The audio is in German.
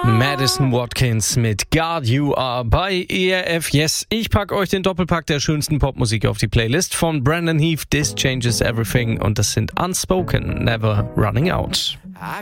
Madison Watkins mit God You Are bei ERF Yes. Ich pack euch den Doppelpack der schönsten Popmusik auf die Playlist von Brandon Heath, This Changes Everything, und das sind Unspoken, Never Running Out.